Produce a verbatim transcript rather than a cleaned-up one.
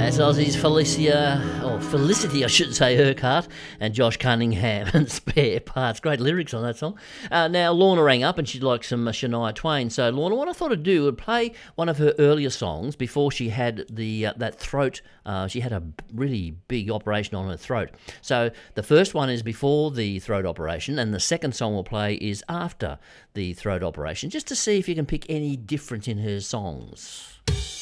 That's Aussie's Felicia, or Felicity, I should say, Urquhart, and Josh Cunningham and Spare Parts. Great lyrics on that song. Uh, now, Lorna rang up and she'd like some uh, Shania Twain. So, Lorna, what I thought I'd do would play one of her earlier songs before she had the uh, that throat. Uh, she had a really big operation on her throat. So, the first one is before the throat operation, and the second song we'll play is after the throat operation, just to see if you can pick any difference in her songs.